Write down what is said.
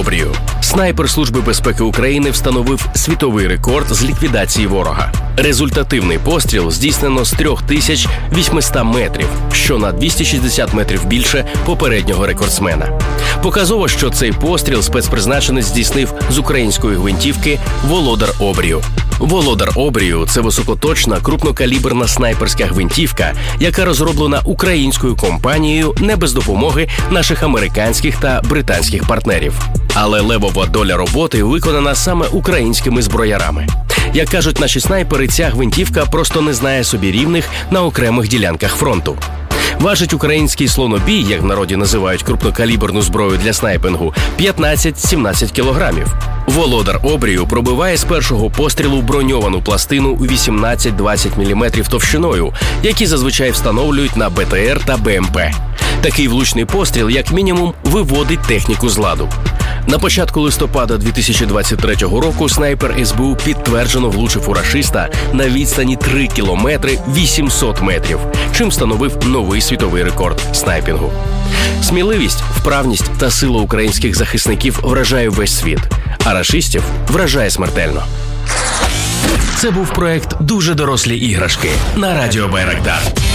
обрію. Снайпер Служби безпеки України встановив світовий рекорд з ліквідації ворога. Результативний постріл здійснено з 3800 метрів, що на 260 метрів більше попереднього рекордсмена. Показово, що цей постріл спецпризначенець здійснив з української гвинтівки «Володар обрію». «Володар обрію» – це високоточна, крупнокаліберна снайперська гвинтівка, яка розроблена українською компанією не без допомоги наших американських та британських партнерів. Але левова доля роботи виконана саме українськими зброярами. Як кажуть наші снайпери, ця гвинтівка просто не знає собі рівних на окремих ділянках фронту. Важить український слонобій, як в народі називають крупнокаліберну зброю для снайпингу, 15-17 кілограмів. «Володар обрію» пробиває з першого пострілу броньовану пластину у 18-20 мм товщиною, які зазвичай встановлюють на БТР та БМП. Такий влучний постріл, як мінімум, виводить техніку з ладу. На початку листопада 2023 року снайпер СБУ підтверджено влучив у рашиста на відстані 3 кілометри 800 метрів, чим встановив новий світовий рекорд снайпінгу. Сміливість, вправність та сила українських захисників вражає весь світ, а рашистів вражає смертельно. Це був проект «Дуже дорослі іграшки» на Радіо Байрактар.